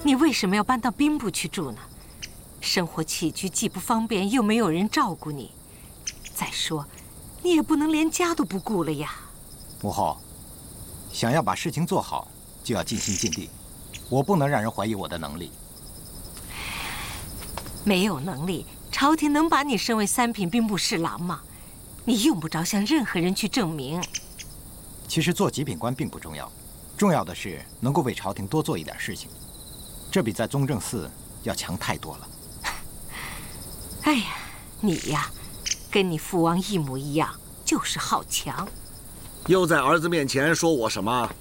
你为什么要搬到兵部去住呢？生活起居既不方便，又没有人照顾你。再说，你也不能连家都不顾了呀。 母后，想要把事情做好，就要尽心尽力。我不能让人怀疑我的能力。 没有能力，朝廷能把你升为3品兵部侍郎吗？你用不着向任何人去证明。 其实做几品官并不重要，重要的是能够为朝廷多做一点事情，这比在宗正寺要强太多了。 哎呀，你呀，跟你父王一模一样，就是好强。 又在儿子面前说我什么？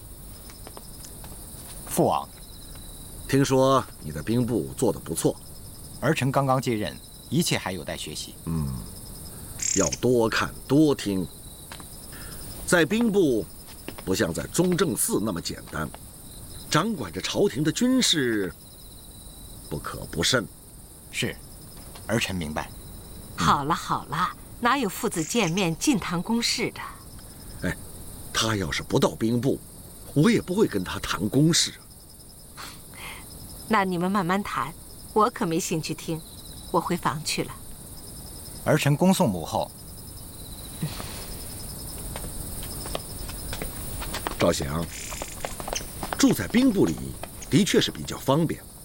父王， 听说你的兵部做得不错。 儿臣刚刚接任，一切还有待学习。 要多看多听。在兵部，不像在宗正寺那么简单，掌管着朝廷的军事，不可不慎。 是，儿臣明白。 好了好了，哪有父子见面尽谈公事的？ 哎，他要是不到兵部，我也不会跟他谈公事。 那你们慢慢谈，我可没兴趣听，我回房去了。 儿臣恭送母后。 赵翔，住在兵部里的确是比较方便，